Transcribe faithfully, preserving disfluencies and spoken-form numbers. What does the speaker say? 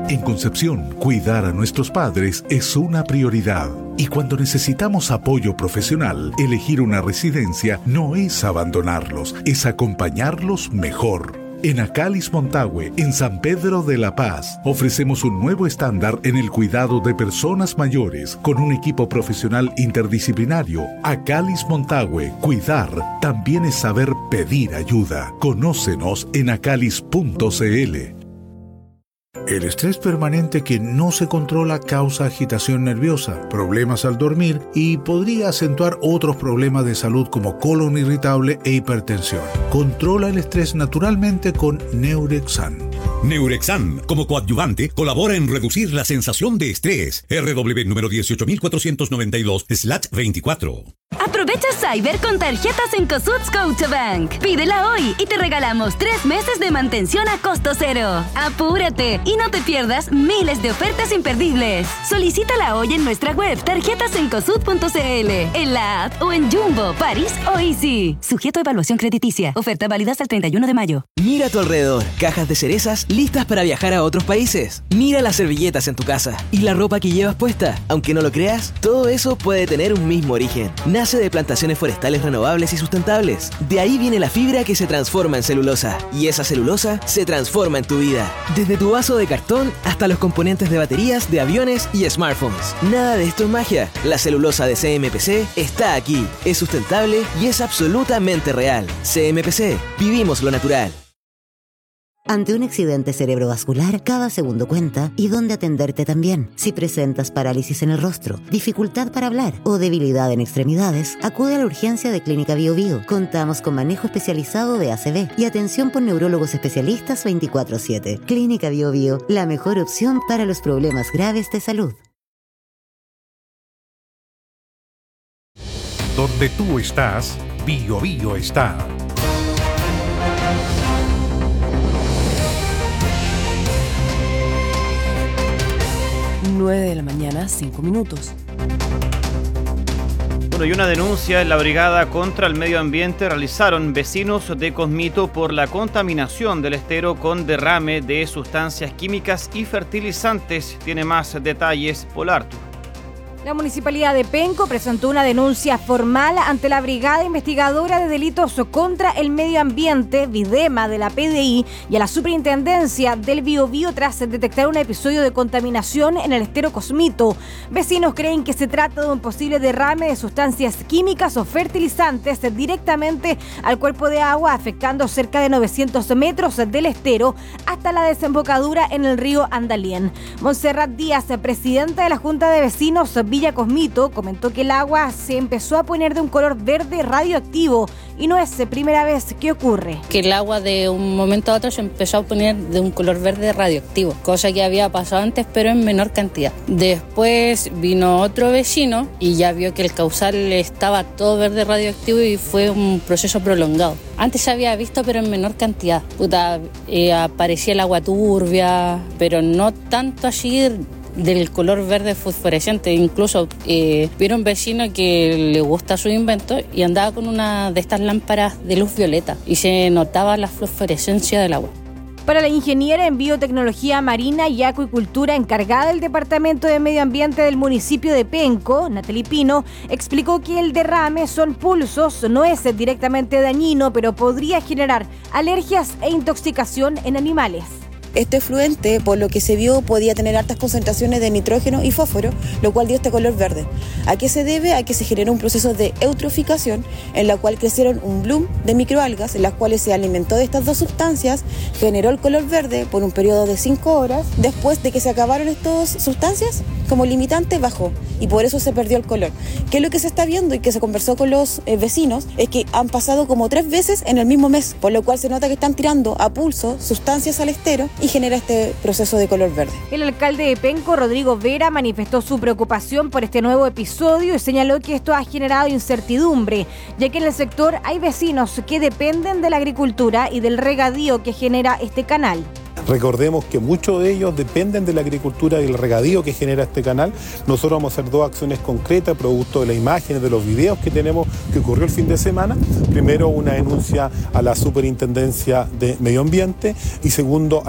En Concepción, cuidar a nuestros padres es una prioridad. Y cuando necesitamos apoyo profesional, elegir una residencia no es abandonarlos, es acompañarlos mejor. En Acalis Montague, en San Pedro de la Paz, ofrecemos un nuevo estándar en el cuidado de personas mayores con un equipo profesional interdisciplinario. Acalis Montague, cuidar también es saber pedir ayuda. Conócenos en acalis punto cl. El estrés permanente que no se controla causa agitación nerviosa, problemas al dormir y podría acentuar otros problemas de salud como colon irritable e hipertensión. Controla el estrés naturalmente con Neurexan. Neurexan, como coadyuvante, colabora en reducir la sensación de estrés. R W número dieciocho mil cuatrocientos noventa y dos slash veinticuatro. Aprovecha Cyber con tarjetas en Cosup Scotiabank. Pídela hoy y te regalamos tres meses de mantención a costo cero. ¡Apúrate! Y no te pierdas miles de ofertas imperdibles. Solicítala hoy en nuestra web tarjetas en cosup punto cl, en la app o en Jumbo, París o Easy. Sujeto a evaluación crediticia. Oferta válida hasta el treinta y uno de mayo. Mira a tu alrededor. Cajas de cerezas listas para viajar a otros países. Mira las servilletas en tu casa y la ropa que llevas puesta. Aunque no lo creas, todo eso puede tener un mismo origen. Nace de plantaciones forestales renovables y sustentables. De ahí viene la fibra que se transforma en celulosa. Y esa celulosa se transforma en tu vida. Desde tu vaso de cartón hasta los componentes de baterías de aviones y smartphones. Nada de esto es magia. La celulosa de C M P C está aquí. Es sustentable y es absolutamente real. C M P C. Vivimos lo natural. Ante un accidente cerebrovascular, cada segundo cuenta y dónde atenderte también. Si presentas parálisis en el rostro, dificultad para hablar o debilidad en extremidades, acude a la urgencia de Clínica Bio Bio. Contamos con manejo especializado de A C V y atención por neurólogos especialistas veinticuatro siete. Clínica Bio Bio, la mejor opción para los problemas graves de salud. Donde tú estás, Bio Bio está. nueve de la mañana, cinco minutos. Bueno, y una denuncia en la Brigada contra el Medio Ambiente realizaron vecinos de Cosmito por la contaminación del estero con derrame de sustancias químicas y fertilizantes. Tiene más detalles Polar. La Municipalidad de Penco presentó una denuncia formal ante la Brigada Investigadora de Delitos contra el Medio Ambiente, Videma, de la P D I, y a la Superintendencia del Biobío tras detectar un episodio de contaminación en el estero Cosmito. Vecinos creen que se trata de un posible derrame de sustancias químicas o fertilizantes directamente al cuerpo de agua, afectando cerca de novecientos metros del estero hasta la desembocadura en el río Andalién. Montserrat Díaz, presidenta de la Junta de Vecinos Villa Cosmito, comentó que el agua se empezó a poner de un color verde radioactivo y no es la primera vez que ocurre. Que el agua de un momento a otro se empezó a poner de un color verde radioactivo, cosa que había pasado antes pero en menor cantidad. Después vino otro vecino y ya vio que el causal estaba todo verde radioactivo y fue un proceso prolongado. Antes se había visto pero en menor cantidad. Puta, eh, aparecía el agua turbia, pero no tanto así del color verde fosforescente. Incluso eh, vieron un vecino que le gusta su invento y andaba con una de estas lámparas de luz violeta y se notaba la fosforescencia del agua. Para la ingeniera en biotecnología marina y acuicultura encargada del Departamento de Medio Ambiente del municipio de Penco, Natalie Pino, explicó que el derrame son pulsos, no es directamente dañino, pero podría generar alergias e intoxicación en animales. Este efluente, por lo que se vio, podía tener altas concentraciones de nitrógeno y fósforo, lo cual dio este color verde. ¿A qué se debe? A que se generó un proceso de eutroficación, en la cual crecieron un bloom de microalgas, en las cuales se alimentó de estas dos sustancias, generó el color verde por un periodo de cinco horas. Después de que se acabaron estas sustancias, como limitante bajó, y por eso se perdió el color. ¿Qué es lo que se está viendo y que se conversó con los eh, vecinos? Es que han pasado como tres veces en el mismo mes, por lo cual se nota que están tirando a pulso sustancias al estero y genera este proceso de color verde. El alcalde de Penco, Rodrigo Vera, manifestó su preocupación por este nuevo episodio y señaló que esto ha generado incertidumbre, ya que en el sector hay vecinos que dependen de la agricultura y del regadío que genera este canal. Recordemos que muchos de ellos dependen de la agricultura y del regadío que genera este canal. Nosotros vamos a hacer dos acciones concretas, producto de las imágenes, de los videos que tenemos que ocurrió el fin de semana. Primero, una denuncia a la Superintendencia de Medio Ambiente y segundo,